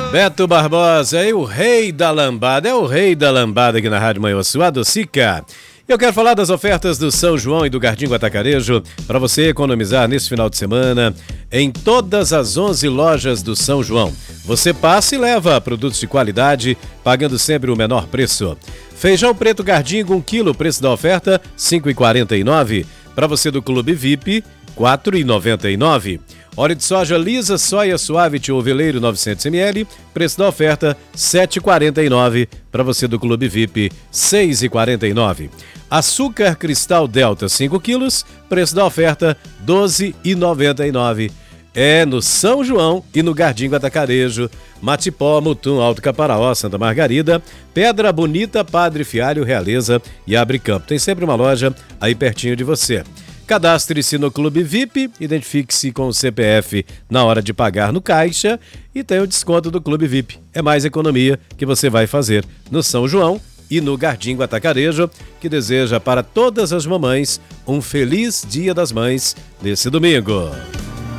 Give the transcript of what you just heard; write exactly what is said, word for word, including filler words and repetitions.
Beto Barbosa é o rei da lambada, é o rei da lambada aqui na Rádio Manhuaçu, a Docica. Eu quero falar das ofertas do São João e do Gardingo Atacarejo para você economizar nesse final de semana em todas as onze lojas do São João. Você passa e leva produtos de qualidade, pagando sempre o menor preço. Feijão preto Gardingo, um quilo, preço da oferta, cinco reais e quarenta e nove centavos. Para você do Clube V I P, quatro reais e noventa e nove centavos. Óleo de soja lisa, soia suave Oveleiro novecentos mililitros, preço da oferta sete reais e quarenta e nove centavos. Para você do Clube V I P, seis reais e quarenta e nove centavos. Açúcar cristal Delta cinco quilos, preço da oferta doze reais e noventa e nove centavos. É no São João e no Gardingo Atacarejo, Matipó, Mutum, Alto Caparaó, Santa Margarida, Pedra Bonita, Padre Fialho, Realeza e Abre Campo. Tem sempre uma loja aí pertinho de você. Cadastre-se no Clube V I P, identifique-se com o C P F na hora de pagar no caixa e tem o desconto do Clube V I P. É mais economia que você vai fazer no São João e no Gardingo Atacarejo, que deseja para todas as mamães um feliz Dia das Mães nesse domingo.